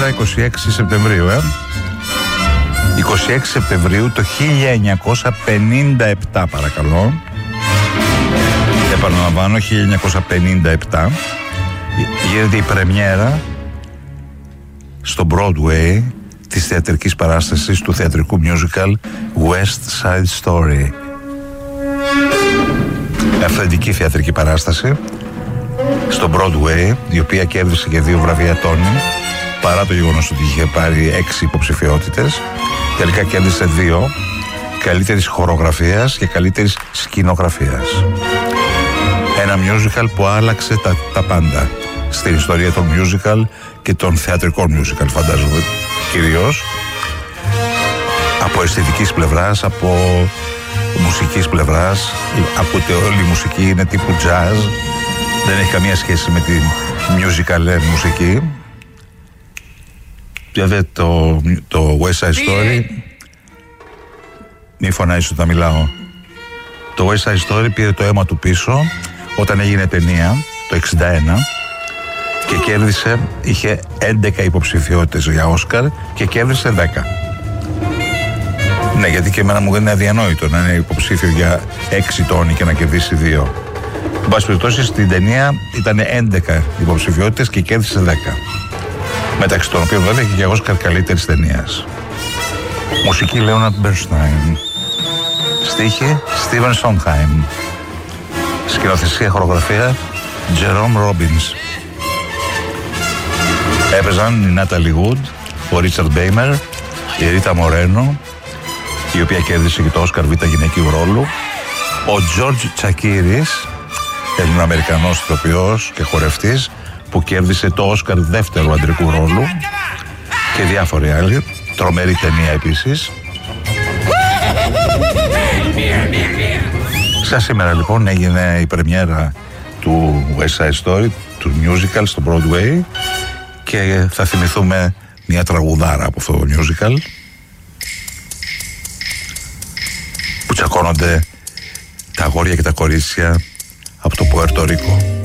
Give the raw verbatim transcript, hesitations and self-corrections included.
σήμερα είκοσι έξι Σεπτεμβρίου, ε. είκοσι έξι Σεπτεμβρίου το χίλια εννιακόσια πενήντα επτά, παρακαλώ. Επαναλαμβάνω, χίλια εννιακόσια πενήντα επτά γίνεται η πρεμιέρα στο Broadway της θεατρικής παράστασης του θεατρικού musical West Side Story. Αυθεντική θεατρική παράσταση στο Broadway, η οποία κέρδισε και δύο βραβεία Tony, παρά το γεγονός ότι είχε πάρει έξι υποψηφιότητες. Τελικά κέρδισε δύο, καλύτερης χορογραφίας και καλύτερης σκηνογραφίας. Ένα musical που άλλαξε τα, τα πάντα στην ιστορία των musical και των θεατρικών musical, φαντάζομαι, κυρίως από αισθητικής πλευράς, από μουσικής πλευράς. Ακούτε, όλη η μουσική είναι τύπου jazz, δεν έχει καμία σχέση με την musical μουσική. Βέβαια το, το West Side Story, μη φωνάζεις όταν μιλάω, το West Side Story πήρε το αίμα του πίσω όταν έγινε ταινία το εξήντα ένα και κέρδισε, είχε έντεκα υποψηφιότητες για Όσκαρ και κέρδισε δέκα. Ναι, γιατί και εμένα μου είναι αδιανόητο να είναι υποψήφιο για έξι τόνοι και να κερδίσει δύο. Εν πάση περιπτώσει, στην ταινία ήταν έντεκα υποψηφιότητες και κέρδισε δέκα. Μεταξύ των οποίων βέβαια είχε και Όσκαρ καλύτερης ταινίας. Μουσική Leonard Bernstein. Στίχη Steven Sondheim. Σκηνοθεσία, χορογραφία Jerome Robbins. Έπαιζαν η Natalie Wood, ο Richard Beymer, η Rita Moreno, η οποία κέρδισε και το Όσκαρ Β' γυναικείου ρόλου, ο George Chakiris, Ελληνοαμερικανός ηθοποιός και χορευτής, που κέρδισε το Όσκαρ δεύτερου αντρικού ρόλου, και διάφοροι άλλοι. Τρομερή ταινία επίσης. Σαν σήμερα λοιπόν έγινε η πρεμιέρα του West Side Story, του musical στο Broadway, και θα θυμηθούμε μια τραγουδάρα από αυτό το musical που τσακώνονται τα αγόρια και τα κορίτσια από το Πουέρτο Ρίκο.